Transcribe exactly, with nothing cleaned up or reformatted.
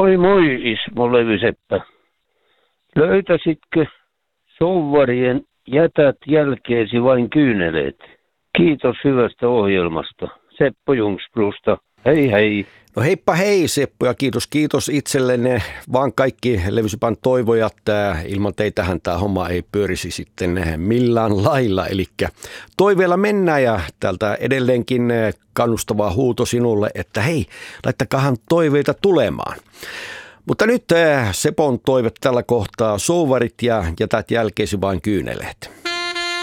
Moi moi, Ismo Levyseppä. Löytäisitkö souvarien jätät jälkeesi vain kyyneleet? Kiitos hyvästä ohjelmasta. Seppo Jungsplusta. Hei hei. No heippa hei Seppo ja kiitos kiitos itsellenne vaan kaikki Levysepän toivojat. Ilman teitähän tämä homma ei pyörisi sitten millään lailla. Eli toiveella mennään ja täältä edelleenkin kannustava huuto sinulle, että hei, laittakahan toiveita tulemaan. Mutta nyt Sepon toive tällä kohtaa, souvarit ja jätät jälkeesi vain kyyneleet.